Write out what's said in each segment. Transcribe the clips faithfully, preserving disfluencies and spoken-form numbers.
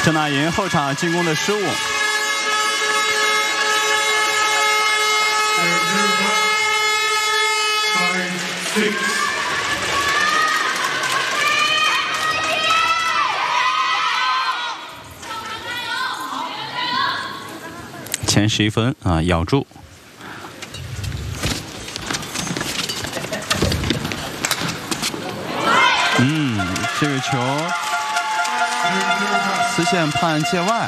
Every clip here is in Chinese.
郑娜莹后场进攻的失误。前十一分啊，咬住。嗯，这个球丝线判界外。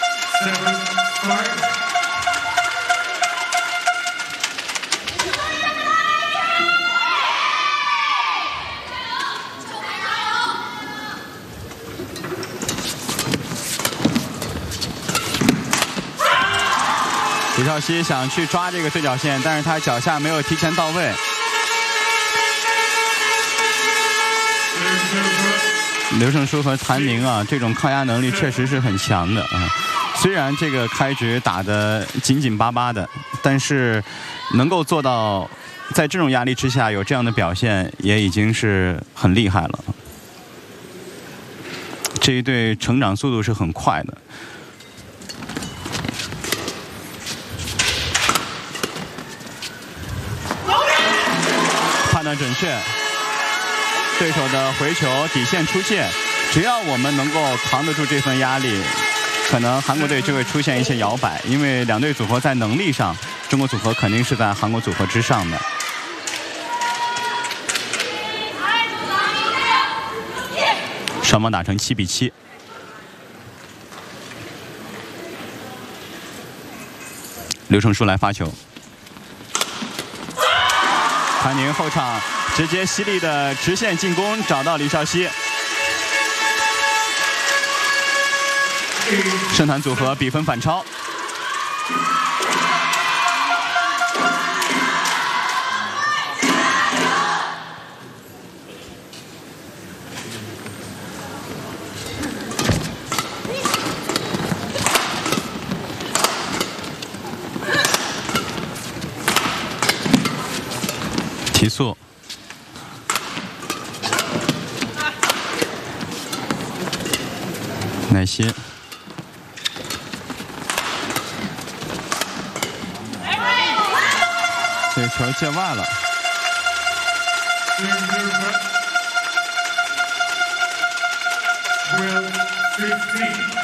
李少熙想去抓这个对角线，但是他脚下没有提前到位。刘胜书和谭宁啊，这种抗压能力确实是很强的啊。虽然这个开局打得紧紧巴巴的，但是能够做到在这种压力之下有这样的表现，也已经是很厉害了。这一队成长速度是很快的。判断准确，对手的回球底线出界，只要我们能够扛得住这份压力，可能韩国队就会出现一些摇摆，因为两队组合在能力上，中国组合肯定是在韩国组合之上的。双方打成七比七。刘成书来发球。谭宁后场直接犀利的直线进攻，找到李少熙。盛谭组合比分反超。提速，耐心，这球界外了。 Well,